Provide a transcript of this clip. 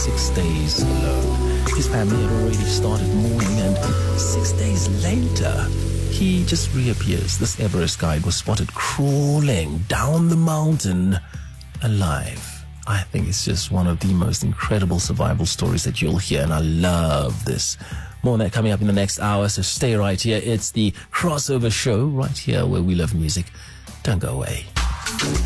6 days alone. His family had already started mourning, and 6 days later, he just reappears. This Everest guide was spotted crawling down the mountain alive. I think it's just one of the most incredible survival stories that you'll hear, and I love this. More on that coming up in the next hour, so stay right here. It's the Crossover Show right here where we love music. Don't go away.